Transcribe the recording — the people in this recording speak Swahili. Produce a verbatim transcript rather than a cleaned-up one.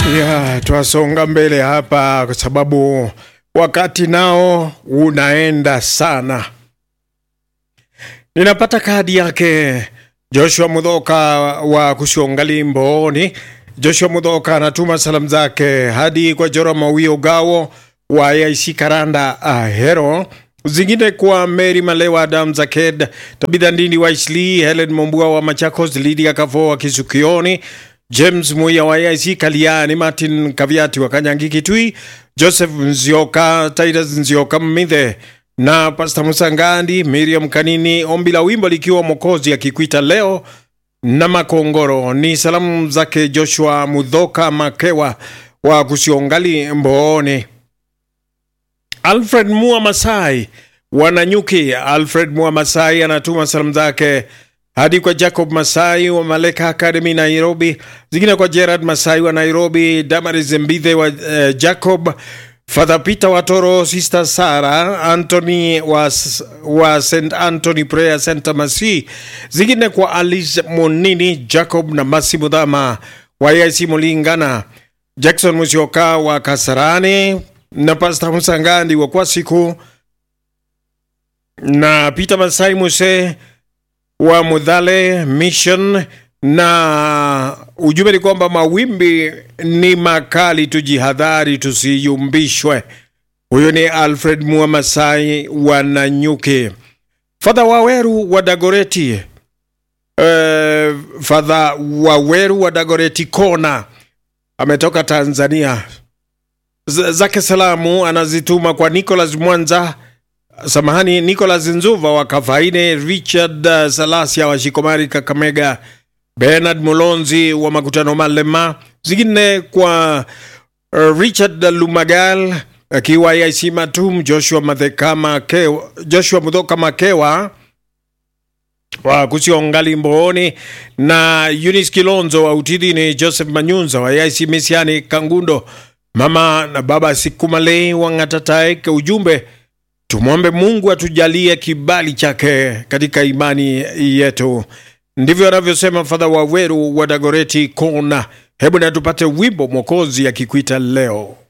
Ya, twasonga mbele hapa kwa sababu wakati nao unaenda sana. Ninapata kadi yake Joshua Mudhoka wa Kusiongali Mbooni. Joshua Mudhoka anatuma salamu zake hadi kwa Jora Mawio Gawo wa A I C Karanda Ahero, zingine kwa Mary Malewa, Adam Zaked, Tabitha Ndindi wa Isli, Helen Mombua wa Machakos, Lydia Kavo wa Kisukioni, James Muya wa A I C Kaliani, Martin Kaviati wa Kanyangi Kitui, Joseph Nzioka, Titus Nzioka Mmithe na Pastor Musangandi, Miriam Kanini. Ombi la wimbo likiwa Mokozi akikuita leo na Makongoro. Ni salamu zake Joshua Mudhoka Makewa wa Kusiongali Mbooni. Alfred Mua Masai Wananyuki. Alfred Mua Masai anatuma salamu zake hadi kwa Jacob Masai wa Maleka Academy Nairobi, zingine kwa Gerard Masai wa Nairobi, Damaris Mbithe wa uh, Jacob, Father Peter Watoro, Sister Sarah, Anthony wa, wa Saint Anthony Prayer Center Masi, zingine kwa Alice Monini, Jacob na Masi Mudama wa A I C Mulingana, Jackson Musioka wa Kasarani na Pastor Musangandi wa Kwasiku na Peter Masai Muse wa Mudhale Mission. Na ujumbe ni kwamba mawimbi ni makali, tujihadhari tusiyumbishwe. Huyo ni Alfred Mua Masai wa Nanyuki. Father Waweru wa Dagoreti, uh, Father Waweru wa Dagoreti Kona ametoka Tanzania. Z- zake salamu anazituma kwa Nicholas Mwanza, samahani Nicholas Nzuva wa Kafaine, Richard uh, Salasia wa Shikomari Kakamega, Bernard Mulonzi wa Makutano Malema, zingine kwa uh, Richard Lumagal akiwa A I C Matum, Joshua Madhekama Kewa, Joshua Mudhoka Makewa wa Kusiongali Mbooni na Eunice Kilonzo wa Utidini, Joseph Manyunza wa A I C Misiani Kangundo, mama na baba Sikumale wa Ngatatae. Ujumbe, tumwombe Mungu atujalie kibali chake katika imani yetu. Ndivyo anavyosema Father Waweru wa Dagoreti Kona. Hebu na tupate wimbo Mwokozi akikuita leo.